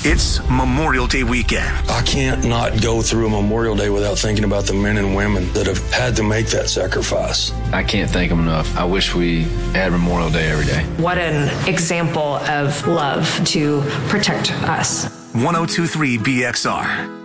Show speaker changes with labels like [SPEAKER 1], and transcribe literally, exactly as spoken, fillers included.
[SPEAKER 1] It's Memorial Day weekend.
[SPEAKER 2] I can't not go through a Memorial Day without thinking about the men and women that have had to make that sacrifice.
[SPEAKER 3] I can't thank them enough. I wish we had Memorial Day every day.
[SPEAKER 4] What an example of love to protect us.
[SPEAKER 1] one oh two point three B X R.